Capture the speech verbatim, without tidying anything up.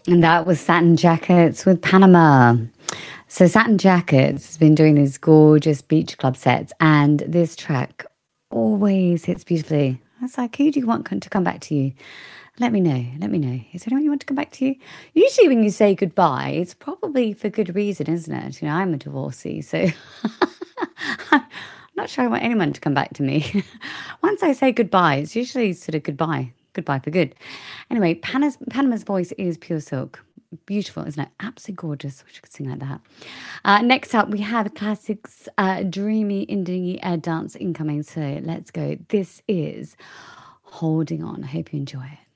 And that was Satin Jackets with Panama. So Satin Jackets has been doing these gorgeous beach club sets, and this track always hits beautifully. I was like, who do you want to come back to you? Let me know. Let me know. Is there anyone you want to come back to you? Usually when you say goodbye, it's probably for good reason, isn't it? You know, I'm a divorcee, so I'm not sure I want anyone to come back to me. Once I say goodbye, it's usually sort of goodbye. Goodbye for good. Anyway, Panama's, Panama's voice is pure silk. Beautiful, isn't it? Absolutely gorgeous. Wish I could sing like that. Uh, next up, we have classics, uh, dreamy indie uh, dance incoming. So let's go. This is Holding On. I hope you enjoy it.